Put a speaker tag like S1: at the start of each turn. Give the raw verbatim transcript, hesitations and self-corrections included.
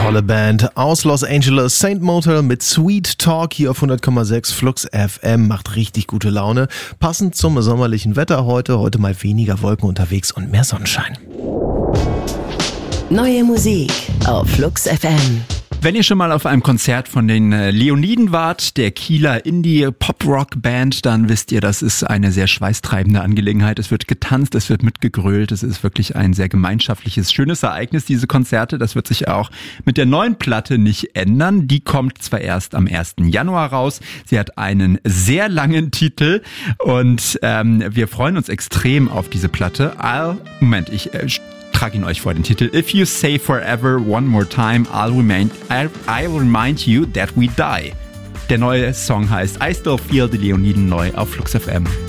S1: Tolle Band aus Los Angeles, Saint Motel mit Sweet Talk hier auf hundert Komma sechs Flux F M. Macht richtig gute Laune. Passend zum sommerlichen Wetter heute. Heute mal weniger Wolken unterwegs und mehr Sonnenschein.
S2: Neue Musik auf Flux F M.
S3: Wenn ihr schon mal auf einem Konzert von den Leoniden wart, der Kieler Indie-Pop-Rock-Band, dann wisst ihr, das ist eine sehr schweißtreibende Angelegenheit. Es wird getanzt, es wird mitgegrölt, es ist wirklich ein sehr gemeinschaftliches, schönes Ereignis, diese Konzerte. Das wird sich auch mit der neuen Platte nicht ändern. Die kommt zwar erst am ersten Januar raus, sie hat einen sehr langen Titel und ähm, wir freuen uns extrem auf diese Platte. I'll, Moment, ich... Äh, trage ihn euch vor, den Titel. If you say forever one more time, I'll remind, I'll, I'll remind you that we die. Der neue Song heißt I Still Feel, die Leoniden neu auf Flux F M.